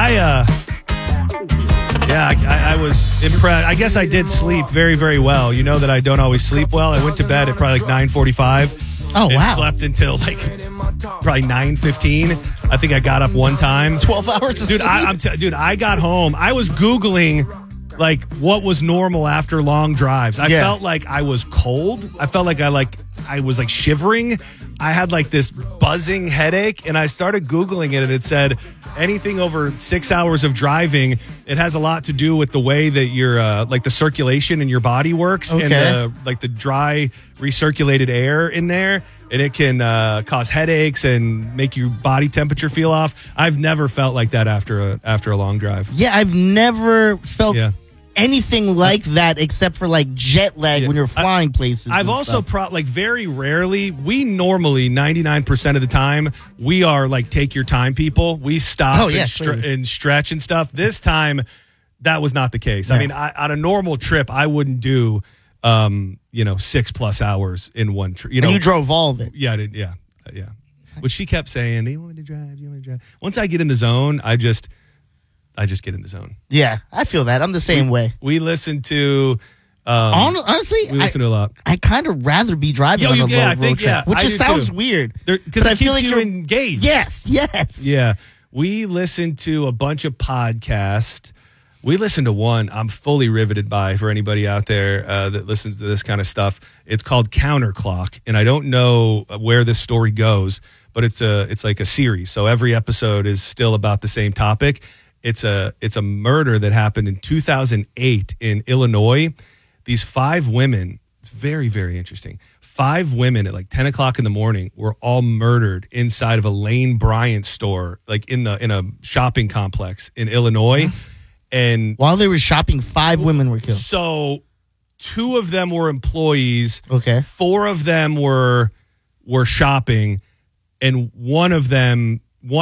I was impressed. I guess I did sleep very, very well. You know that I don't always sleep well. I went to bed at probably like 9:45. Oh, and wow. Slept until like probably 9:15. I think I got up one time. 12 hours of Dude, sleep? I got home. I was Googling like what was normal after long drives. I felt like I was cold. I felt like I was like shivering. I had like this buzzing headache, and I started Googling it, and it said anything over 6 hours of driving, it has a lot to do with the way that your like the circulation in your body works, and the dry recirculated air in there, and it can cause headaches and make your body temperature feel off. I've never felt like that after a long drive. Yeah, I've never felt anything like that except for like jet lag when you're flying places. I've also very rarely, we normally 99% of the time we are like take your time people. We stop and stretch and stuff. This time that was not the case. I mean, on a normal trip I wouldn't do 6+ hours in one trip. And you drove all of it. Yeah, I did. Yeah. But she kept saying, "Do you want me to drive? Do you want me to drive?" Once I get in the zone, I just get in the zone. Yeah, I feel that. I'm the same way. We listen to... honestly, we listen to a lot. I kind of rather be driving on a road trip, which just sounds weird. Because I feel like you're engaged. Yes. Yeah. We listen to a bunch of podcasts. We listen to one I'm fully riveted by for anybody out there that listens to this kind of stuff. It's called Counterclock, and I don't know where this story goes, but it's like a series. So every episode is still about the same topic. It's a murder that happened in 2008 in Illinois. These 5 women, it's very, very interesting. 5 women at like 10 o'clock in the morning were all murdered inside of a Lane Bryant store, like in a shopping complex in Illinois. And while they were shopping, 5 women were killed. So 2 of them were employees. Okay. 4 of them were shopping, and one of them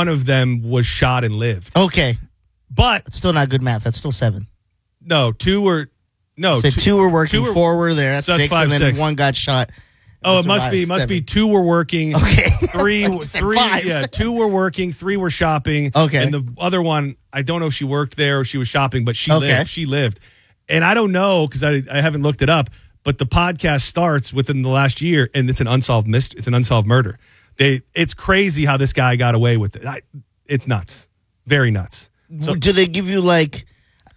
was shot and lived. Okay. But it's still not good math. That's still 7. No, 2 were no. So 2 were working, 4 were there. That's 6, 5, and then 1 got shot. Oh, it must be 2 were working. Okay. 3, 5. Yeah, 2 were working, 3 were shopping. Okay. And the other one, I don't know if she worked there or she was shopping, but she lived. She lived. And I don't know because I haven't looked it up, but the podcast starts within the last year, and it's an unsolved murder. It's crazy how this guy got away with it. It's nuts. Very nuts. So, do they give you like...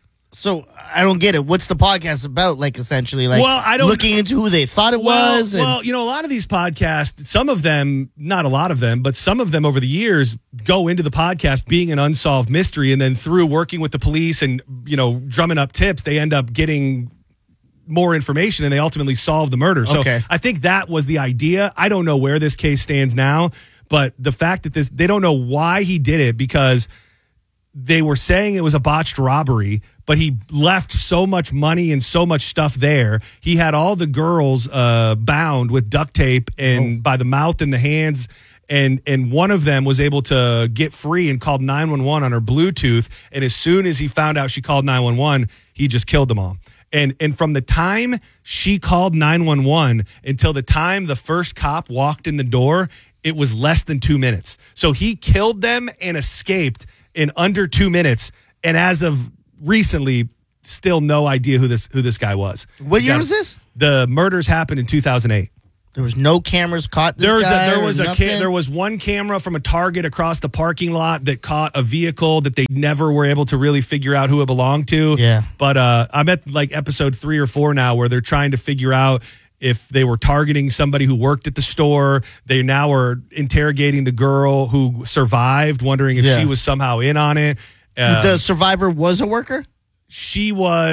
So, I don't get it. What's the podcast about, like, essentially? Like, looking into who they thought it was? Well, a lot of these podcasts, some of them, not a lot of them, but some of them over the years go into the podcast being an unsolved mystery, and then through working with the police and, drumming up tips, they end up getting more information, and they ultimately solve the murder. So, I think that was the idea. I don't know where this case stands now, but the fact that they don't know why he did it, because they were saying it was a botched robbery, but he left so much money and so much stuff there. He had all the girls bound with duct tape and by the mouth and the hands, and one of them was able to get free and called 911 on her Bluetooth. And as soon as he found out she called 911, he just killed them all. And from the time she called 911 until the time the first cop walked in the door, it was less than 2 minutes. So he killed them and escaped in under 2 minutes, and as of recently, still no idea who this guy was. What year was this? The murders happened in 2008. There was no cameras caught this guy? There was one camera from a Target across the parking lot that caught a vehicle that they never were able to really figure out who it belonged to. Yeah. But I'm at like episode 3 or 4 now where they're trying to figure out if they were targeting somebody who worked at the store. They now are interrogating the girl who survived, wondering if she was somehow in on it. The survivor was a worker? She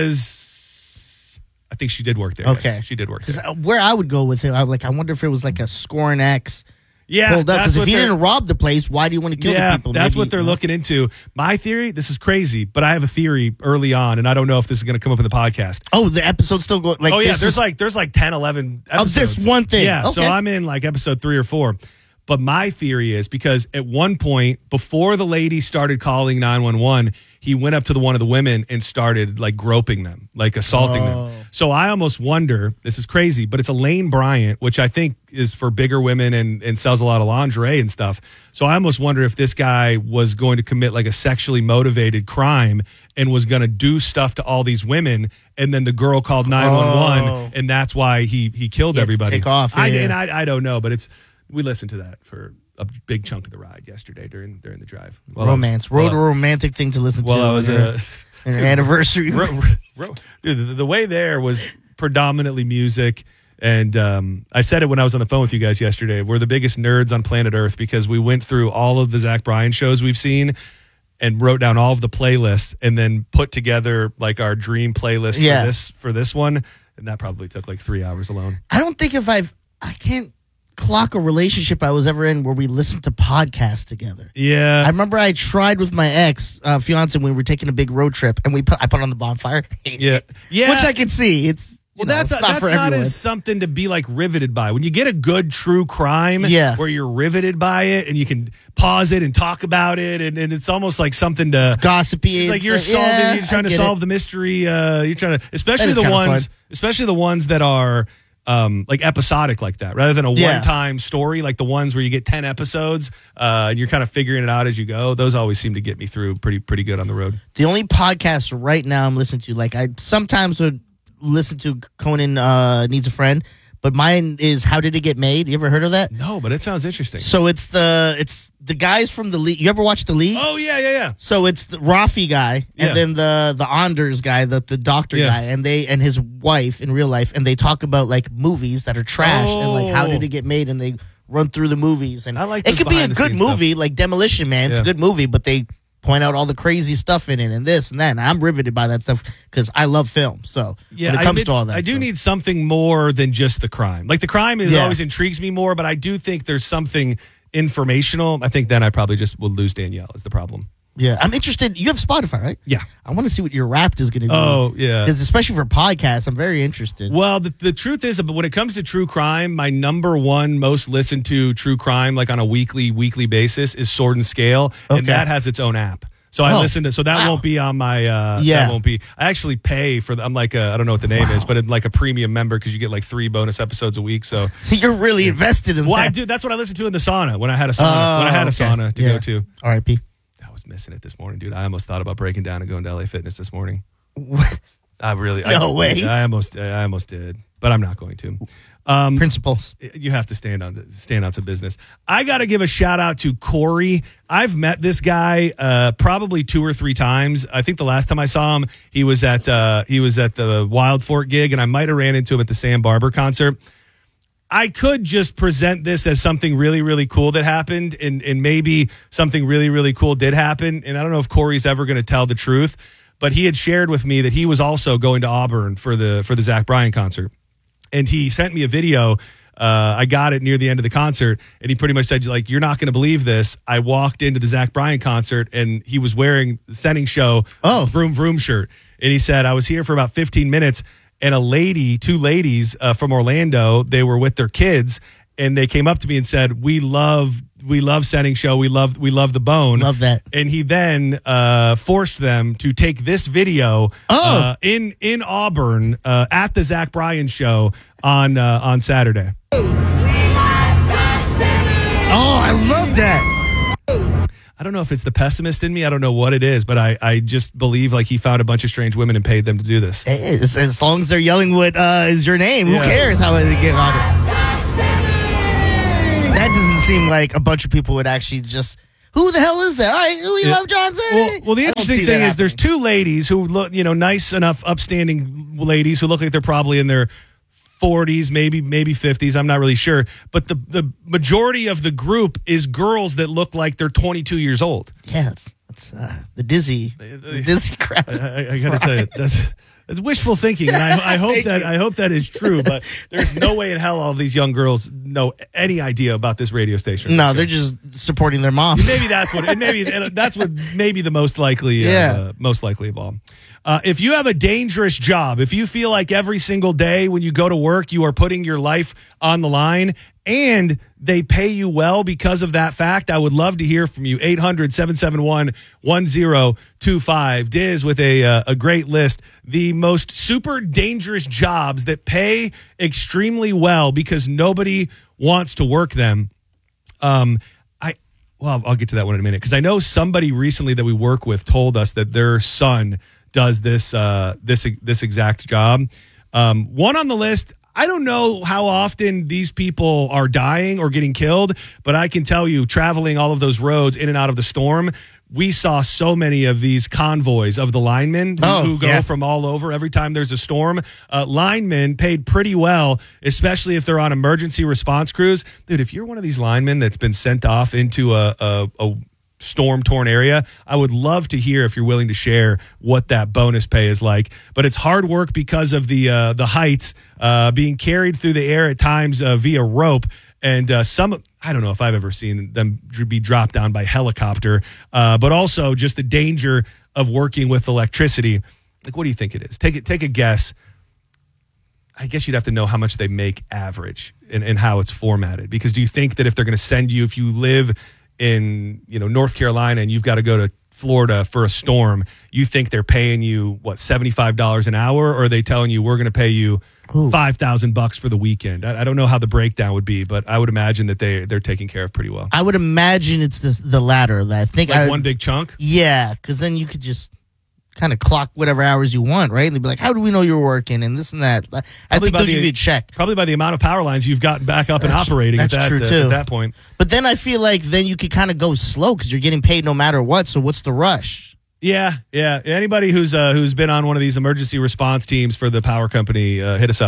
was... I think she did work there. Okay. Yes, she did work there. Where I would go with it, I wonder if it was like a Scorn X. Yeah, because if you didn't rob the place, why do you want to kill the people? That's what they're looking into. My theory, this is crazy, but I have a theory early on, and I don't know if this is going to come up in the podcast. Oh, the episode's still going? There's like 10, 11 episodes. Of this one thing. Yeah, so I'm in like episode 3 or 4. But my theory is because at one point, before the lady started calling 911, he went up to one of the women and started like groping them, like assaulting them. So I almost wonder, this is crazy, but it's a Lane Bryant, which I think is for bigger women and sells a lot of lingerie and stuff. So I almost wonder if this guy was going to commit like a sexually motivated crime and was going to do stuff to all these women, and then the girl called 911, and that's why he killed everybody. Take off. And I don't know, but we listened to that for a big chunk of the ride yesterday during the drive. Romantic thing to listen to. Well, it was an anniversary. Dude, the way there was predominantly music. And I said it when I was on the phone with you guys yesterday. We're the biggest nerds on planet Earth because we went through all of the Zach Bryan shows we've seen and wrote down all of the playlists and then put together like our dream playlist for this one. And that probably took like 3 hours alone. I don't think I can't clock a relationship I was ever in where we listened to podcasts together. Yeah. I remember I tried with my ex fiance when we were taking a big road trip and I put on the bonfire. Yeah. Which I can see. It's that's not as something to be like riveted by. When you get a good true crime where you're riveted by it and you can pause it and talk about it and it's almost like something to it's gossipy. It's like you're trying to solve the mystery. You're trying to especially the ones that are like episodic like that, rather than a one-time story, like the ones where you get 10 episodes and you're kind of figuring it out as you go. Those always seem to get me through pretty good on the road. The only podcast right now I'm listening to, like I sometimes would listen to Conan Needs a Friend, but mine is How Did It Get Made? You ever heard of that? No, but it sounds interesting. So it's the guys from The League. You ever watch The League? Oh, yeah. So it's the Rafi guy and then the Anders guy, the doctor guy, and his wife in real life, and they talk about like movies that are trash and like how did it get made, and they run through the movies. And I like it could be a good movie, stuff. Like Demolition Man. It's a good movie, but they point out all the crazy stuff in it and this and that. And I'm riveted by that stuff because I love film. So when it comes to all that. I do need something more than just the crime. Like the crime always intrigues me more, but I do think there's something informational. I think then I probably just will lose Danielle is the problem. Yeah, I'm interested. You have Spotify, right? Yeah. I want to see what your Wrapped is going to do. Oh, yeah. Because especially for podcasts, I'm very interested. Well, the truth is, when it comes to true crime, my number one most listened to true crime, like on a weekly basis, is Sword and Scale, and that has its own app. So I listen to, so that won't be on my, that won't be, I actually pay for, I'm like, I don't know what the name is, but I'm like a premium member because you get like 3 bonus episodes a week. So you're really invested in that. I do. That's what I listen to in the sauna when I had a sauna, sauna to go to. R.I.P. I was missing it this morning, dude. I almost thought about breaking down and going to LA Fitness this morning. What? No way. I almost did, but I'm not going to. Principles. You have to stand on some business. I got to give a shout out to Corey. I've met this guy probably 2 or 3 times. I think the last time I saw him, he was at the Wild Fort gig, and I might have ran into him at the Sam Barber concert. I could just present this as something really, really cool that happened, and maybe something really, really cool did happen. And I don't know if Corey's ever going to tell the truth, but he had shared with me that he was also going to Auburn for the Zach Bryan concert. And he sent me a video. I got it near the end of the concert, and he pretty much said, like, you're not going to believe this. I walked into the Zach Bryan concert, and he was wearing the Setting Show Vroom Vroom shirt. And he said, I was here for about 15 minutes, and 2 ladies from Orlando, they were with their kids, and they came up to me and said, we love Setting Show. We love the Bone. Love that. And he then forced them to take this video in Auburn at the Zach Bryan show on Saturday. Oh, I love that. I don't know if it's the pessimist in me. I don't know what it is, but I just believe like he found a bunch of strange women and paid them to do this. Hey, as long as they're yelling what is your name, who cares how they get on it? That doesn't seem like a bunch of people would actually just, who the hell is that? All right, we love John Cena. Well, the interesting thing is there's 2 ladies who look, nice enough, upstanding ladies who look like they're probably in their 40s, maybe 50s. I'm not really sure. But the majority of the group is girls that look like they're 22 years old. Yeah, it's the Dizzy crowd. I got to tell you, it's wishful thinking, and I hope that is true. But there's no way in hell all of these young girls know any idea about this radio station. No, they're just supporting their moms. Maybe that's what. Maybe that's what. Maybe the most likely. Most likely of all. If you have a dangerous job, if you feel like every single day when you go to work, you are putting your life on the line and they pay you well because of that fact, I would love to hear from you. 800-771-1025. Diz with a great list. The most super dangerous jobs that pay extremely well because nobody wants to work them. I'll get to that one in a minute because I know somebody recently that we work with told us that their son does this exact job. One on the list. I don't know how often these people are dying or getting killed, but I can tell you, traveling all of those roads in and out of the storm, we saw so many of these convoys of the linemen who go from all over every time there's a storm. Linemen paid pretty well, especially if they're on emergency response crews. Dude, if you're one of these linemen that's been sent off into a storm-torn area, I would love to hear if you're willing to share what that bonus pay is like. But it's hard work because of the heights, being carried through the air at times via rope, and I don't know if I've ever seen them be dropped down by helicopter, but also just the danger of working with electricity. Like, what do you think it is? Take a guess. I guess you'd have to know how much they make average and how it's formatted. Because do you think that if they're going to send you, if you live in North Carolina and you've got to go to Florida for a storm, you think they're paying you $75 an hour, or are they telling you we're going to pay you $5,000 for the weekend? I don't know how the breakdown would be, but I would imagine that they're taken care of pretty well. I would imagine it's the latter. That I think one big chunk. Yeah, because then you could just kind of clock whatever hours you want, right? And they'd be like, how do we know you're working and this and that? I think they'll give you a check. Probably by the amount of power lines you've gotten back up and operating at that point. But then I feel like then you could kind of go slow because you're getting paid no matter what, so what's the rush? Yeah. Anybody who's been on one of these emergency response teams for the power company, hit us up,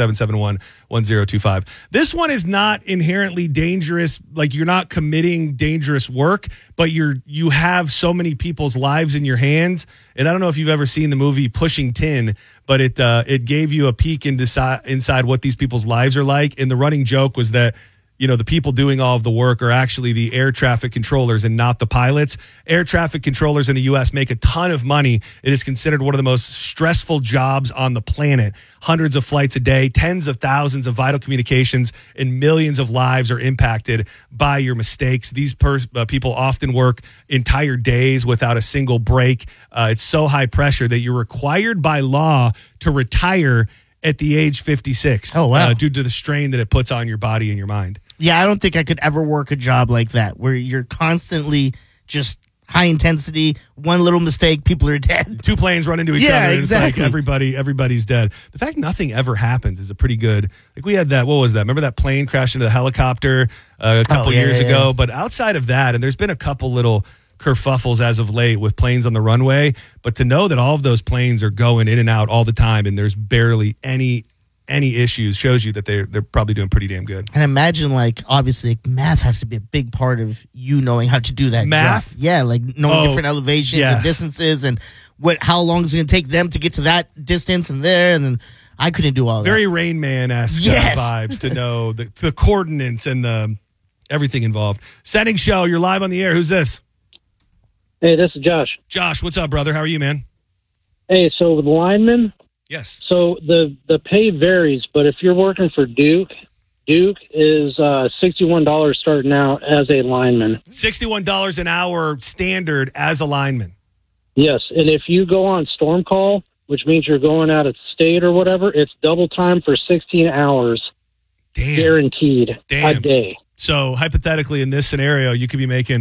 800-771-1025. This one is not inherently dangerous. Like, you're not committing dangerous work, but you have so many people's lives in your hands. And I don't know if you've ever seen the movie Pushing Tin, but it gave you a peek inside what these people's lives are like. And the running joke was that the people doing all of the work are actually the air traffic controllers and not the pilots. Air traffic controllers in the U.S. make a ton of money. It is considered one of the most stressful jobs on the planet. Hundreds of flights a day, tens of thousands of vital communications, and millions of lives are impacted by your mistakes. These people often work entire days without a single break. It's so high pressure that you're required by law to retire at the age 56. Oh, wow. Due to the strain that it puts on your body and your mind. Yeah, I don't think I could ever work a job like that where you're constantly just high intensity, one little mistake, people are dead. Two planes run into each other. Yeah, exactly. It's like everybody's dead. The fact nothing ever happens is a pretty good. Like, we had that. What was that? Remember that plane crashed into the helicopter a couple years ago? But outside of that, and there's been a couple little kerfuffles as of late with planes on the runway. But to know that all of those planes are going in and out all the time, and there's barely any issues, shows you that they're probably doing pretty damn good. And imagine, like, obviously, math has to be a big part of you knowing how to do that math? job. Yeah, like knowing different elevations and distances and how long is it going to take them to get to that distance and there. And then I couldn't do all that. Very Rain Man-esque vibes to know the coordinates and the everything involved. Setting show, you're live on the air. Who's this? Hey, this is Josh. Josh, what's up, brother? How are you, man? Hey, so with linemen, yes. So the pay varies, but if you're working for Duke is $61 starting out as a lineman. $61 an hour standard as a lineman. Yes, and if you go on storm call, which means you're going out of state or whatever, it's double time for 16 hours. Damn. Guaranteed a day. So hypothetically, in this scenario, you could be making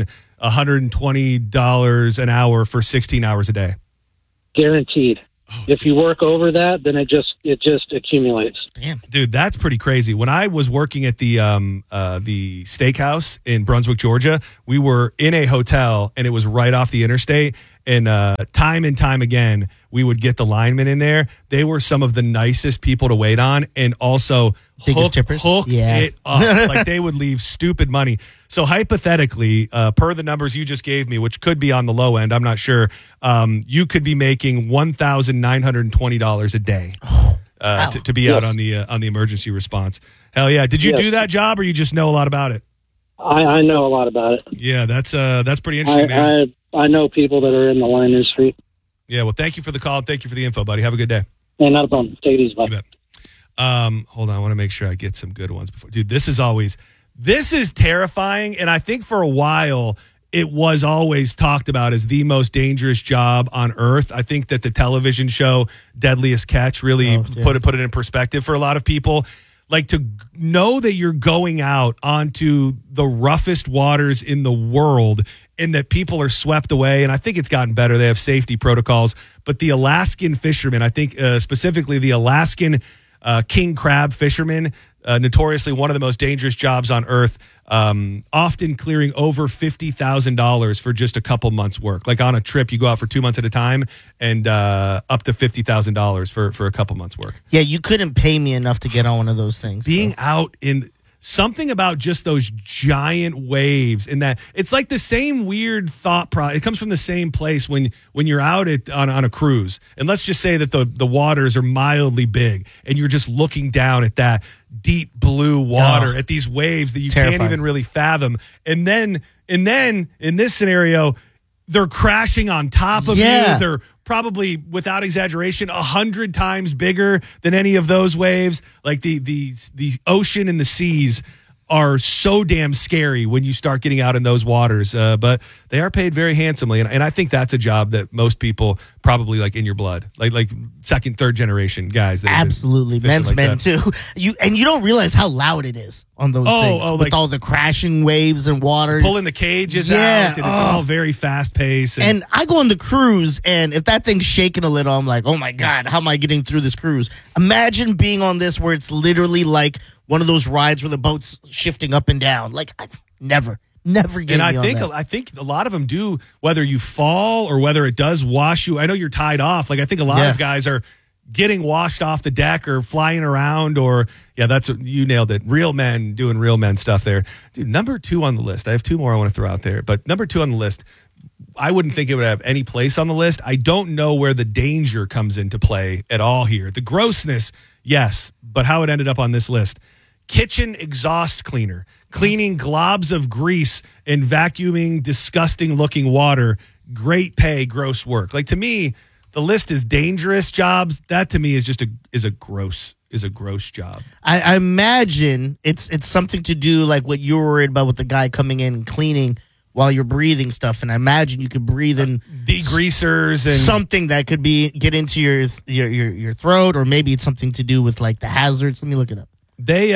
$120 an hour for 16 hours a day. Guaranteed. Oh, if you work over that, then it just accumulates. Damn, dude, that's pretty crazy. When I was working at the steakhouse in Brunswick, Georgia, we were in a hotel and it was right off the interstate. And time and time again, we would get the linemen in there. They were some of the nicest people to wait on, and also hooked it up. Like, they would leave stupid money. So hypothetically, per the numbers you just gave me, which could be on the low end, I'm not sure, you could be making $1,920 a day to be out on the emergency response. Hell yeah! Did you do that job, or you just know a lot about it? I know a lot about it. Yeah, that's pretty interesting, man. I know people that are in the line industry. Yeah, well, thank you for the call. Thank you for the info, buddy. Have a good day. Yeah, not a problem. Take it easy. Bye. You bet. Hold on. I want to make sure I get some good ones before. Dude, this is terrifying. And I think for a while, it was always talked about as the most dangerous job on earth. I think that the television show Deadliest Catch really put it in perspective for a lot of people. Like, to know that you're going out onto the roughest waters in the world and that people are swept away. And I think it's gotten better. They have safety protocols. But the Alaskan fishermen, I think specifically the Alaskan king crab fishermen, notoriously one of the most dangerous jobs on earth, often clearing over $50,000 for just a couple months' work. Like, on a trip, you go out for 2 months at a time and up to $50,000 for a couple months' work. Yeah, you couldn't pay me enough to get on one of those things. Being out in something about just those giant waves, and that it's like the same weird thought it comes from the same place when you're out on a cruise, and let's just say that the waters are mildly big and you're just looking down at that deep blue water, at these waves that you can't even really fathom, and then in this scenario they're crashing on top of you. They're probably, without exaggeration, 100 times bigger than any of those waves. Like, the ocean and the seas are so damn scary when you start getting out in those waters. But they are paid very handsomely. And I think that's a job that most people probably like in your blood, like second, third generation guys. That absolutely. Men's like men too. You don't realize how loud it is on those things. With like all the crashing waves and water. Pulling the cages out, and it's all very fast paced. And I go on the cruise, and if that thing's shaking a little, I'm like, oh my God, how am I getting through this cruise? Imagine being on this where it's literally like one of those rides where the boat's shifting up and down. Like, I never get. And I think a lot of them do, whether you fall or whether it does wash you. I know you're tied off. Like, I think a lot of guys are getting washed off the deck or flying around, or that's what you nailed it. Real men doing real men stuff there. Dude, number 2 on the list. I have 2 more I want to throw out there, but number 2 on the list, I wouldn't think it would have any place on the list. I don't know where the danger comes into play at all here. The grossness, yes, but how it ended up on this list. Kitchen exhaust cleaner, cleaning globs of grease and vacuuming disgusting looking water. Great pay, gross work. Like, to me, the list is dangerous jobs. That to me is just a gross job. I imagine it's something to do like what you were worried about with the guy coming in and cleaning while you're breathing stuff. And I imagine you could breathe in degreasers and something that could get into your throat, or maybe it's something to do with like the hazards. Let me look it up. They,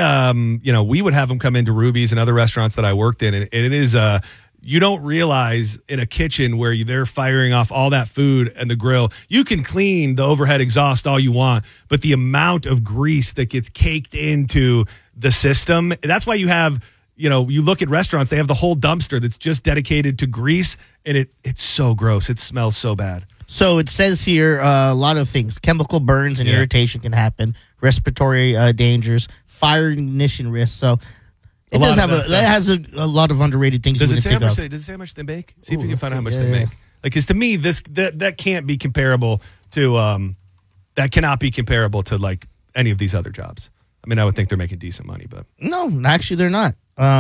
we would have them come into Ruby's and other restaurants that I worked in, and it is, you don't realize in a kitchen where they're firing off all that food and the grill, you can clean the overhead exhaust all you want, but the amount of grease that gets caked into the system, that's why you have, you look at restaurants, they have the whole dumpster that's just dedicated to grease, and it's so gross. It smells so bad. So it says here a lot of things. Chemical burns and irritation can happen. Respiratory dangers. Fire ignition risk. So it has a lot of underrated things. Does it say how much they make? See if you can find out how much they make. Like, because to me, that can't be comparable to that cannot be comparable to like any of these other jobs. I mean, I would think they're making decent money, but no, actually they're not.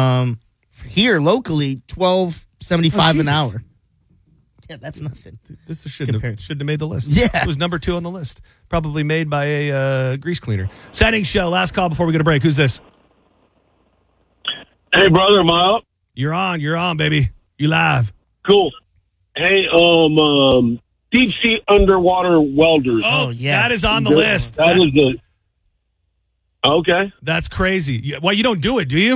Here locally, $12.75 an hour. Yeah, that's nothing. This shouldn't have made the list. Yeah. It was number 2 on the list. Probably made by a grease cleaner. Setting show. Last call before we go to break. Who's this? Hey, brother, am I up? You're on, baby. You live. Cool. Hey, deep sea underwater welders. Oh, yeah. That is on the list. That is the... Okay. That's crazy. Well, you don't do it, do you?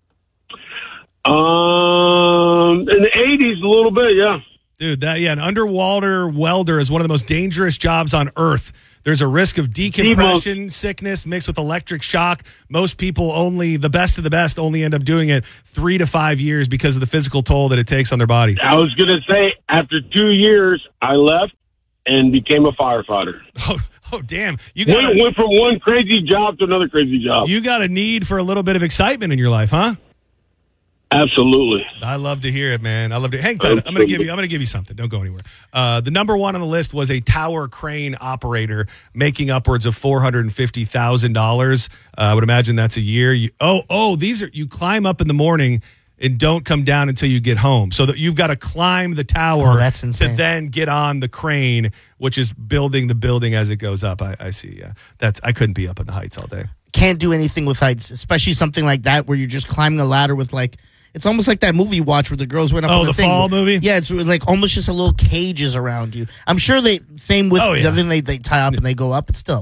In the 80s, a little bit, yeah. Dude, an underwater welder is one of the most dangerous jobs on earth. There's a risk of decompression sickness mixed with electric shock. Most people the best of the best only end up doing it 3 to 5 years because of the physical toll that it takes on their body. I was going to say, after 2 years, I left and became a firefighter. Oh damn. Went from one crazy job to another crazy job. You got a need for a little bit of excitement in your life, huh? Absolutely. I love to hear it, man. I love to. Hang tight. I'm going to give you something. Don't go anywhere. The number 1 on the list was a tower crane operator making upwards of $450,000. I would imagine that's a year. You climb up in the morning and don't come down until you get home. So that you've got to climb the tower that's insane. to then get on the crane, which is building the building as it goes up. I see. Yeah, I couldn't be up in the heights all day. Can't do anything with heights, especially something like that where you're just climbing a ladder with like. It's almost like that movie you watch where the girls went up on the thing. Fall movie? Yeah, it's like almost just a little cages around you. I'm sure same with the other thing they tie up and they go up, but still.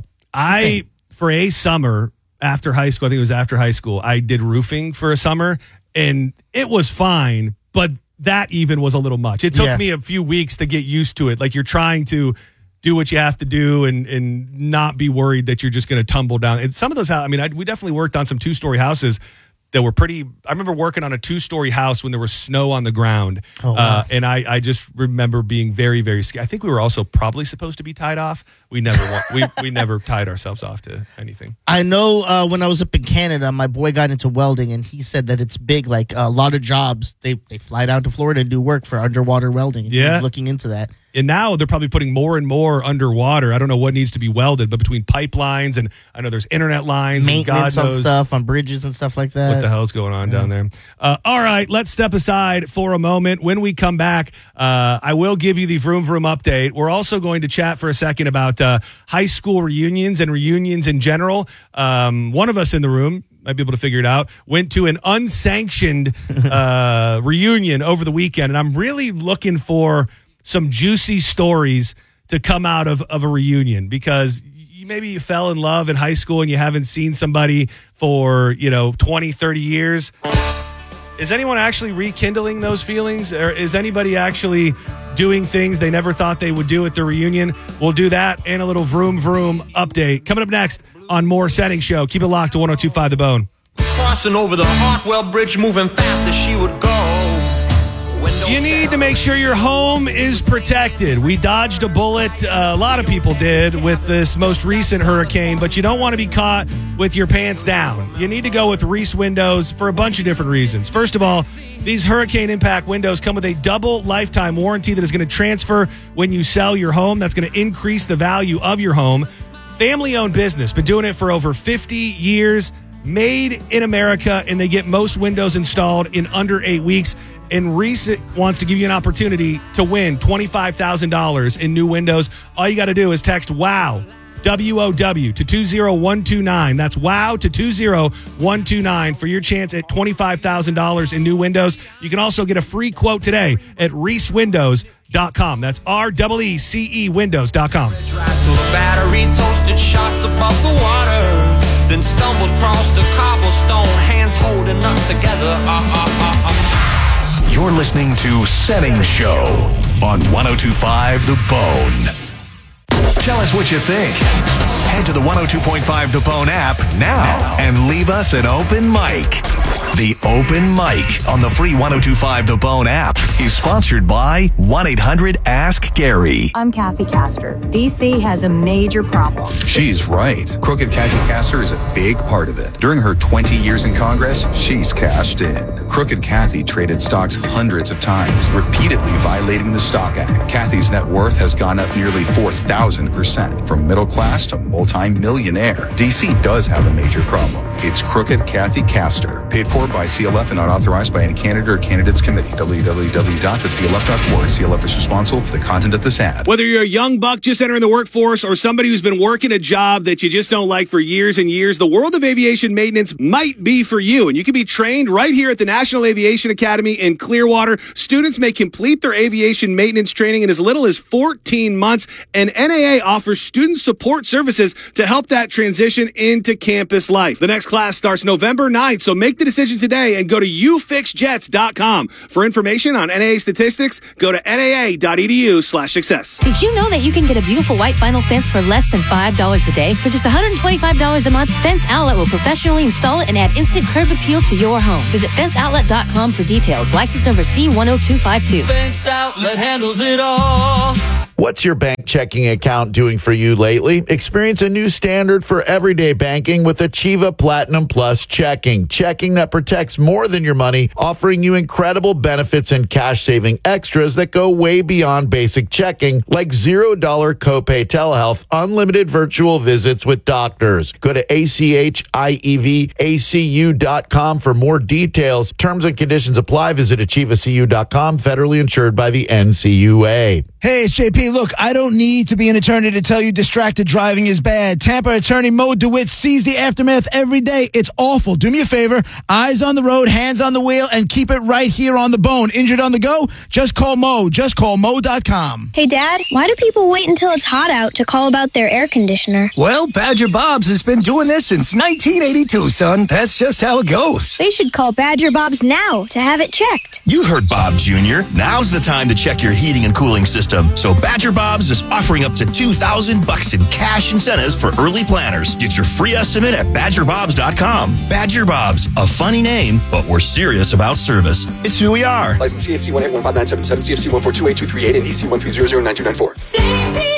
For a summer after high school, I think it was after high school, I did roofing for a summer, and it was fine, but that even was a little much. It took me a few weeks to get used to it. Like you're trying to do what you have to do and not be worried that you're just going to tumble down. And some of those, we definitely worked on some 2-story houses that were pretty. I remember working on a 2-story house when there was snow on the ground. Oh, wow. And I just remember being very, very scared. I think we were also probably supposed to be tied off. We never we never tied ourselves off to anything. I know when I was up in Canada, my boy got into welding, and he said that it's big. Like a lot of jobs, they fly down to Florida and do work for underwater welding. And he was looking into that. And now they're probably putting more and more underwater. I don't know what needs to be welded, but between pipelines and I know there's internet lines, maintenance and God knows on stuff on bridges and stuff like that. What the hell's going on down there? All right, let's step aside for a moment. When we come back, I will give you the Vroom Vroom update. We're also going to chat for a second about high school reunions and reunions in general. One of us in the room might be able to figure it out, went to an unsanctioned reunion over the weekend, and I'm really looking for some juicy stories to come out of a reunion because maybe you fell in love in high school and you haven't seen somebody for 20, 30 years. Is anyone actually rekindling those feelings, or is anybody actually doing things they never thought they would do at their reunion? We'll do that and a little Vroom Vroom update coming up next on More Setting Show. Keep it locked to 102.5 The Bone. Crossing over the Hartwell Bridge, moving fast as she would go. You need to make sure your home is protected. We dodged a bullet. A lot of people did with this most recent hurricane, but you don't want to be caught with your pants down. You need to go with Reese Windows for a bunch of different reasons. First of all, these hurricane impact windows come with a double lifetime warranty that is going to transfer when you sell your home. That's going to increase the value of your home. Family-owned business, been doing it for over 50 years. Made in America, and they get most windows installed in under 8 weeks. And Reese wants to give you an opportunity to win $25,000 in new windows. All you got to do is text WOW, W-O-W, to 20129. That's WOW to 20129 for your chance at $25,000 in new windows. You can also get a free quote today at reesewindows.com. That's R-E-E-C-E windows.com. Battery toasted shots above the water, then stumbled across the cobblestone, hands holding us together. You're listening to Setting Show on 102.5 The Bone. Tell us what you think. Head to the 102.5 The Bone app now and leave us an open mic. The Open Mic on the free 102.5 The Bone app is sponsored by 1-800-ASK-GARY. I'm Kathy Castor. DC has a major problem. She's right. Crooked Kathy Castor is a big part of it. During her 20 years in Congress, she's cashed in. Crooked Kathy traded stocks hundreds of times, repeatedly violating the Stock Act. Kathy's net worth has gone up nearly 4,000%, from middle class to multi-millionaire. DC does have a major problem. It's Crooked Kathy Castor. Paid for by CLF and not authorized by any candidate or candidates committee. www.theclf.org. CLF is responsible for the content of this ad. Whether you're a young buck just entering the workforce or somebody who's been working a job that you just don't like for years and years, the world of aviation maintenance might be for you. And you can be trained right here at the National Aviation Academy in Clearwater. Students may complete their aviation maintenance training in as little as 14 months. And NAA offers student support services to help that transition into campus life. The next class starts November 9th, so make the decision today and go to ufixjets.com. For information on NAA statistics, go to naa.edu/success. Did you know that you can get a beautiful white vinyl fence for less than $5 a day? For just $125 a month, Fence Outlet will professionally install it and add instant curb appeal to your home. Visit fenceoutlet.com for details. License number C10252. Fence Outlet handles it all. What's your bank checking account doing for you lately? Experience a new standard for everyday banking with Achieva Platinum Plus Checking. Checking that protects more than your money, offering you incredible benefits and cash-saving extras that go way beyond basic checking, like $0 copay telehealth, unlimited virtual visits with doctors. Go to ACHIEVACU.com for more details. Terms and conditions apply. Visit AchieveACU.com, federally insured by the NCUA. Hey, it's JP. Look, I don't need to be an attorney to tell you distracted driving is bad. Tampa attorney Mo DeWitt sees the aftermath every day. It's awful. Do me a favor. Eyes on the road, hands on the wheel, and keep it right here on the bone. Injured on the go? Just call Mo. Just call Mo.com. Hey, Dad, why do people wait until it's hot out to call about their air conditioner? Well, Badger Bob's has been doing this since 1982, son. That's just how it goes. They should call Badger Bob's now to have it checked. You heard Bob Jr. Now's the time to check your heating and cooling system. So Badger Bob's is offering up to $2,000 in cash incentives for early planners. Get your free estimate at BadgerBobs.com. Badger Bob's, a funny name, but we're serious about service. It's who we are. License CAC 1815977, CFC 1428238, and EC 1300924.